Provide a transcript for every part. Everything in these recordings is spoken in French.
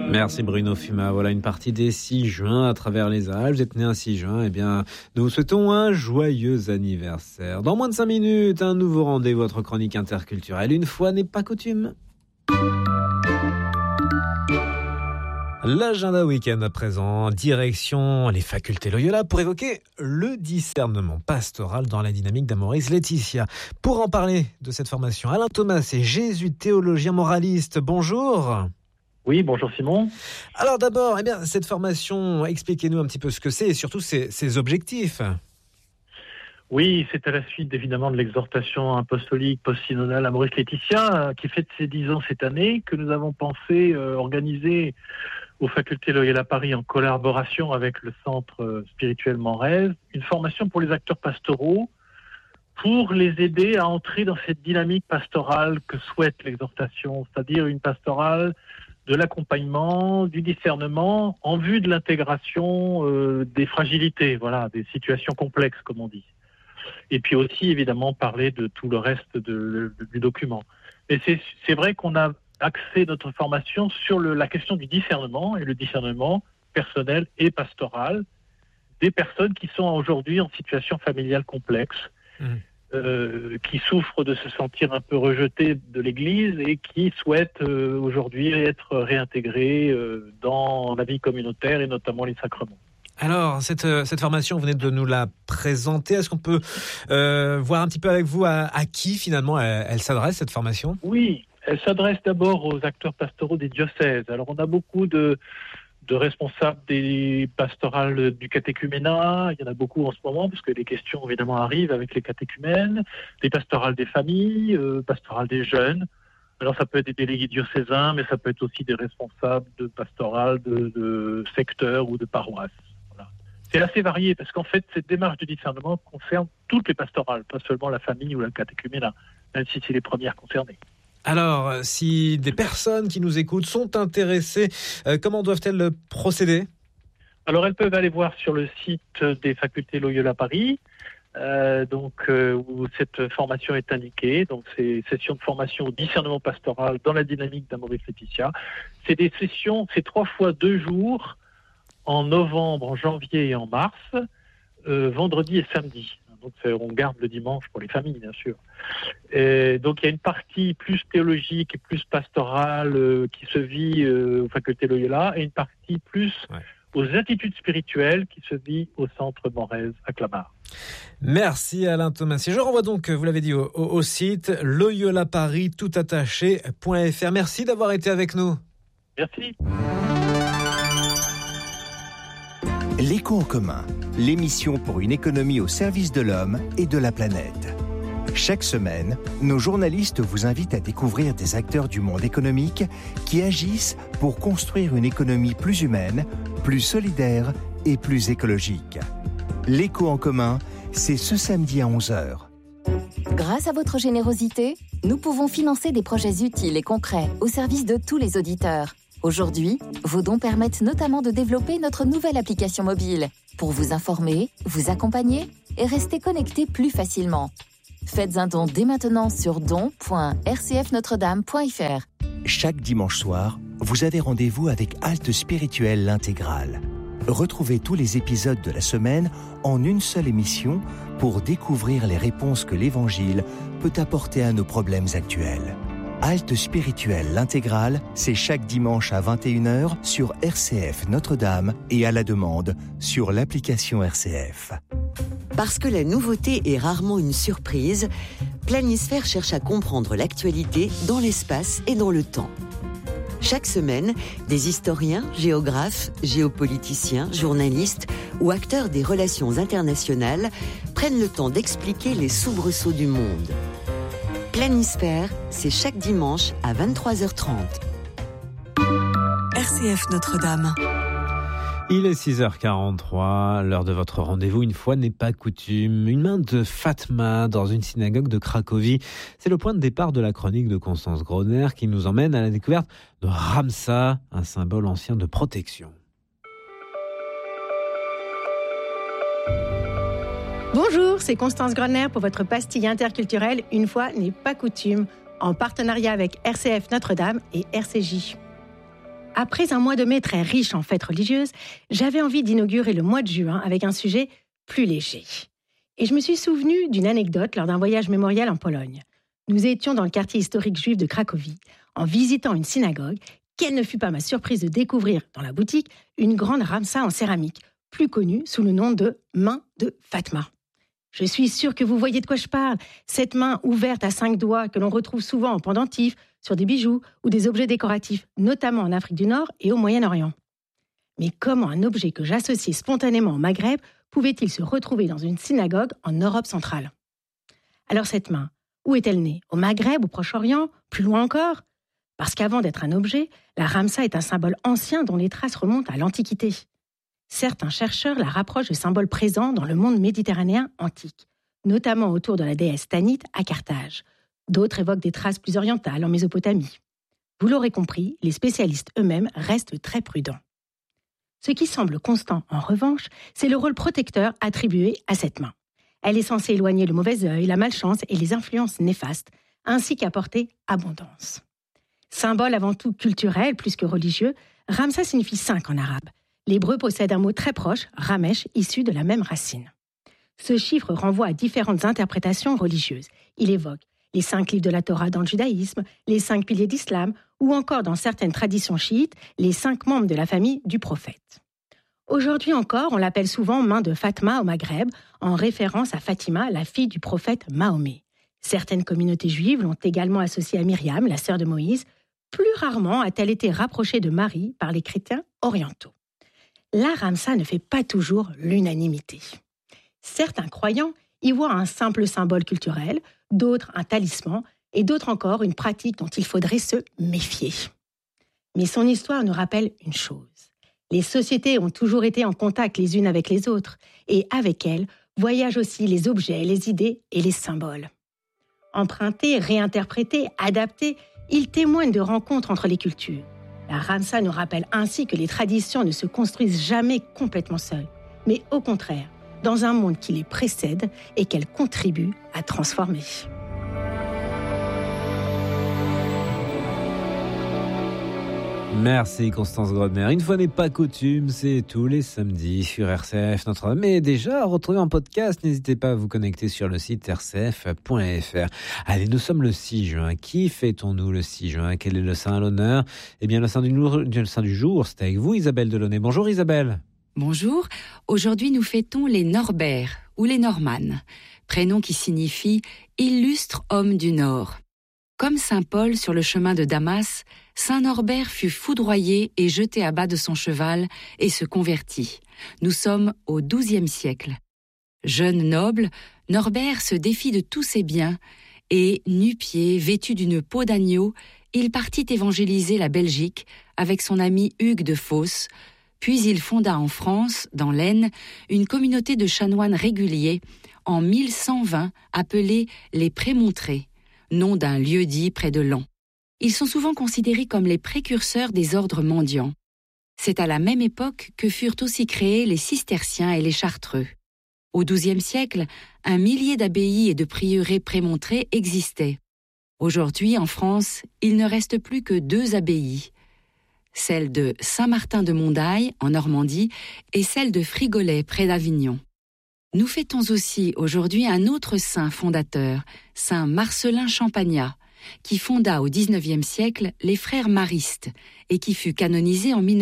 Merci Bruno Fuma. Voilà une partie des 6 juin à travers les Alpes. Vous êtes né un 6 juin, eh bien, nous vous souhaitons un joyeux anniversaire. Dans moins de 5 minutes, un nouveau rendez-vous, votre chronique interculturelle. Une fois n'est pas coutume. L'agenda week-end à présent, direction les facultés Loyola pour évoquer le discernement pastoral dans la dynamique d'Amoris Laetitia. Pour en parler de cette formation, Alain Thomas est jésuite, théologien moraliste. Bonjour. Oui, bonjour Simon. Alors d'abord, cette formation, expliquez-nous un petit peu ce que c'est et surtout ses objectifs. Oui, c'est à la suite évidemment de l'exhortation apostolique post-synodale Amoris Laetitia qui fête ses 10 ans cette année que nous avons pensé organiser aux facultés Loyola Paris en collaboration avec le centre spirituel Morez, une formation pour les acteurs pastoraux pour les aider à entrer dans cette dynamique pastorale que souhaite l'exhortation, c'est-à-dire une pastorale de l'accompagnement, du discernement en vue de l'intégration des fragilités, des situations complexes comme on dit. Et puis aussi évidemment parler de tout le reste du document. Et c'est vrai qu'on a axé notre formation sur la question du discernement et le discernement personnel et pastoral des personnes qui sont aujourd'hui en situation familiale complexe. Qui souffrent de se sentir un peu rejetés de l'Église et qui souhaitent aujourd'hui être réintégrés dans la vie communautaire et notamment les sacrements. Alors, cette formation, vous venez de nous la présenter. Est-ce qu'on peut voir un petit peu avec vous à qui finalement elle s'adresse, cette formation ? Oui, elle s'adresse d'abord aux acteurs pastoraux des diocèses. Alors, on a beaucoup de responsables des pastorales du catéchuménat, il y en a beaucoup en ce moment, parce que les questions évidemment arrivent avec les catéchumènes, des pastorales des familles, pastorales des jeunes. Alors ça peut être des délégués diocésains, mais ça peut être aussi des responsables de pastorales, de secteurs ou de paroisses. Voilà. C'est assez varié, parce qu'en fait, cette démarche de discernement concerne toutes les pastorales, pas seulement la famille ou le catéchuménat, même si c'est les premières concernées. Alors, si des personnes qui nous écoutent sont intéressées, comment doivent-elles procéder ? Alors, elles peuvent aller voir sur le site des facultés Loyola Paris, où cette formation est indiquée. Donc, c'est session de formation au discernement pastoral dans la dynamique d'Amoris Laetitia. C'est des sessions, c'est 3 fois 2 jours, en novembre, en janvier et en mars, vendredi et samedi. Donc, on garde le dimanche pour les familles, bien sûr. Et donc, il y a une partie plus théologique et plus pastorale qui se vit aux facultés Loyola et une partie plus aux attitudes spirituelles qui se vit au centre Morez à Clamart. Merci Alain Thomas. Et je renvoie donc, vous l'avez dit, au site loyolaparis.fr. Merci d'avoir été avec nous. Merci. L'écho en commun, l'émission pour une économie au service de l'homme et de la planète. Chaque semaine, nos journalistes vous invitent à découvrir des acteurs du monde économique qui agissent pour construire une économie plus humaine, plus solidaire et plus écologique. L'écho en commun, c'est ce samedi à 11h. Grâce à votre générosité, nous pouvons financer des projets utiles et concrets au service de tous les auditeurs. Aujourd'hui, vos dons permettent notamment de développer notre nouvelle application mobile pour vous informer, vous accompagner et rester connecté plus facilement. Faites un don dès maintenant sur don.rcfnotredame.fr. Chaque dimanche soir, vous avez rendez-vous avec Halte Spirituelle l'Intégrale. Retrouvez tous les épisodes de la semaine en une seule émission pour découvrir les réponses que l'Évangile peut apporter à nos problèmes actuels. Halte Spirituelle l'Intégrale, c'est chaque dimanche à 21h sur RCF Notre-Dame et à la demande sur l'application RCF. Parce que la nouveauté est rarement une surprise, Planisphère cherche à comprendre l'actualité dans l'espace et dans le temps. Chaque semaine, des historiens, géographes, géopoliticiens, journalistes ou acteurs des relations internationales prennent le temps d'expliquer les soubresauts du monde. Planisphère, c'est chaque dimanche à 23h30. RCF Notre-Dame. Il est 6h43, l'heure de votre rendez-vous, une fois n'est pas coutume. Une main de Fatma dans une synagogue de Cracovie. C'est le point de départ de la chronique de Constance Groner qui nous emmène à la découverte de Ramsa, un symbole ancien de protection. Bonjour, c'est Constance Groner pour votre pastille interculturelle Une fois n'est pas coutume, en partenariat avec RCF Notre-Dame et RCJ. Après un mois de mai très riche en fêtes religieuses, j'avais envie d'inaugurer le mois de juin avec un sujet plus léger. Et je me suis souvenue d'une anecdote lors d'un voyage mémorial en Pologne. Nous étions dans le quartier historique juif de Cracovie, en visitant une synagogue. Quelle ne fut pas ma surprise de découvrir dans la boutique une grande ramsa en céramique, plus connue sous le nom de main de Fatma. Je suis sûre que vous voyez de quoi je parle. Cette main ouverte à 5 doigts que l'on retrouve souvent en pendentif, sur des bijoux ou des objets décoratifs, notamment en Afrique du Nord et au Moyen-Orient. Mais comment un objet que j'associais spontanément au Maghreb pouvait-il se retrouver dans une synagogue en Europe centrale ? Alors cette main, où est-elle née ? Au Maghreb, au Proche-Orient ? Plus loin encore ? Parce qu'avant d'être un objet, la ramsa est un symbole ancien dont les traces remontent à l'Antiquité. Certains chercheurs la rapprochent de symboles présents dans le monde méditerranéen antique, notamment autour de la déesse Tanit à Carthage. D'autres évoquent des traces plus orientales en Mésopotamie. Vous l'aurez compris, les spécialistes eux-mêmes restent très prudents. Ce qui semble constant, en revanche, c'est le rôle protecteur attribué à cette main. Elle est censée éloigner le mauvais œil, la malchance et les influences néfastes, ainsi qu'apporter abondance. Symbole avant tout culturel plus que religieux, Ramsa signifie 5 en arabe. L'hébreu possède un mot très proche, Ramesh, issu de la même racine. Ce chiffre renvoie à différentes interprétations religieuses. Il évoque les 5 livres de la Torah dans le judaïsme, les 5 piliers d'islam, ou encore dans certaines traditions chiites, les 5 membres de la famille du prophète. Aujourd'hui encore, on l'appelle souvent main de Fatma au Maghreb, en référence à Fatima, la fille du prophète Mahomet. Certaines communautés juives l'ont également associée à Myriam, la sœur de Moïse. Plus rarement a-t-elle été rapprochée de Marie par les chrétiens orientaux. La ramsa ne fait pas toujours l'unanimité. Certains croyants y voient un simple symbole culturel, d'autres un talisman, et d'autres encore une pratique dont il faudrait se méfier. Mais son histoire nous rappelle une chose. Les sociétés ont toujours été en contact les unes avec les autres, et avec elles voyagent aussi les objets, les idées et les symboles. Empruntés, réinterprétés, adaptés, ils témoignent de rencontres entre les cultures. La ramsa nous rappelle ainsi que les traditions ne se construisent jamais complètement seules, mais au contraire, dans un monde qui les précède et qu'elles contribuent à transformer. Merci Constance Grodner. Une fois n'est pas coutume, c'est tous les samedis sur RCF Notre-Dame. Mais déjà, à retrouver en podcast, n'hésitez pas à vous connecter sur le site rcf.fr. Allez, nous sommes le 6 juin. Qui fêtons-nous le 6 juin ? Quel est le saint à l'honneur ? Eh bien, le saint du jour, c'est avec vous Isabelle Delaunay. Bonjour Isabelle. Bonjour. Aujourd'hui, nous fêtons les Norbert ou les Normannes, prénom qui signifie « illustre homme du Nord ». Comme saint Paul sur le chemin de Damas, saint Norbert fut foudroyé et jeté à bas de son cheval et se convertit. Nous sommes au XIIe siècle. Jeune noble, Norbert se défit de tous ses biens et, nu-pieds, vêtu d'une peau d'agneau, il partit évangéliser la Belgique avec son ami Hugues de Fos, puis il fonda en France, dans l'Aisne, une communauté de chanoines réguliers en 1120 appelée les Prémontrés, nom d'un lieu-dit près de Laon. Ils sont souvent considérés comme les précurseurs des ordres mendiants. C'est à la même époque que furent aussi créés les cisterciens et les chartreux. Au XIIe siècle, 1 millier d'abbayes et de prieurés prémontrés existaient. Aujourd'hui, en France, il ne reste plus que 2 abbayes, celle de Saint-Martin-de-Mondaille, en Normandie, et celle de Frigolet, près d'Avignon. Nous fêtons aussi aujourd'hui un autre saint fondateur, saint Marcellin Champagnat, qui fonda au XIXe siècle les frères maristes et qui fut canonisé en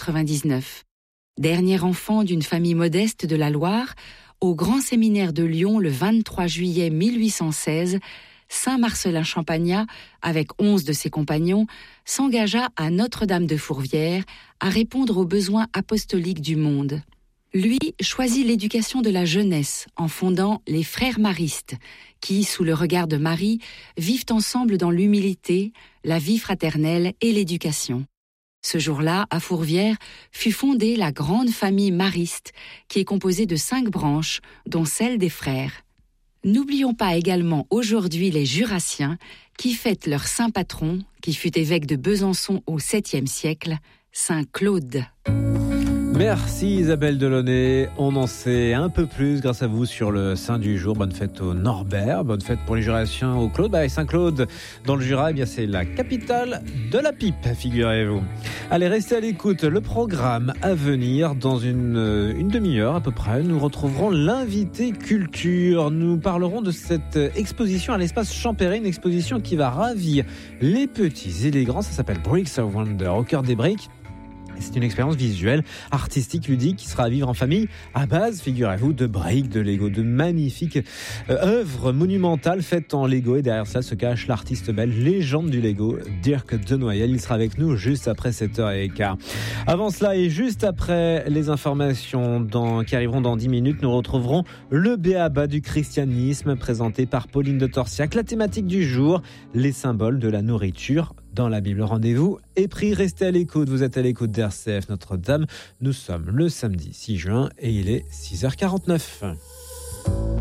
1999. Dernier enfant d'une famille modeste de la Loire, au grand séminaire de Lyon le 23 juillet 1816, saint Marcellin Champagnat, avec 11 de ses compagnons, s'engagea à Notre-Dame de Fourvière à répondre aux besoins apostoliques du monde. Lui choisit l'éducation de la jeunesse en fondant les frères maristes qui, sous le regard de Marie, vivent ensemble dans l'humilité, la vie fraternelle et l'éducation. Ce jour-là, à Fourvière, fut fondée la grande famille mariste qui est composée de 5 branches, dont celle des frères. N'oublions pas également aujourd'hui les Jurassiens qui fêtent leur saint patron, qui fut évêque de Besançon au 7e siècle, saint Claude. Merci Isabelle Delaunay. On en sait un peu plus grâce à vous sur le Saint du jour. Bonne fête au Norbert, bonne fête pour les Jurassiens au Claude. Et Saint-Claude dans le Jura, c'est la capitale de la pipe, figurez-vous. Allez, restez à l'écoute. Le programme à venir dans une demi-heure à peu près. Nous retrouverons l'invité culture. Nous parlerons de cette exposition à l'espace Champéret, une exposition qui va ravir les petits et les grands. Ça s'appelle Bricks of Wonder, au cœur des briques. C'est une expérience visuelle, artistique, ludique qui sera à vivre en famille à base, figurez-vous, de briques, de Lego, de magnifiques œuvres monumentales faites en Lego. Et derrière ça se cache l'artiste belge, légende du Lego, Dirk de Noyel. Il sera avec nous juste après 7h15. Avant cela et juste après les informations qui arriveront dans 10 minutes, nous retrouverons le b.a.-ba du christianisme présenté par Pauline de Torsiac. La thématique du jour, les symboles de la nourriture dans la Bible. Rendez-vous est pris, restez à l'écoute. Vous êtes à l'écoute d'RCF Notre-Dame. Nous sommes le samedi 6 juin et il est 6h49.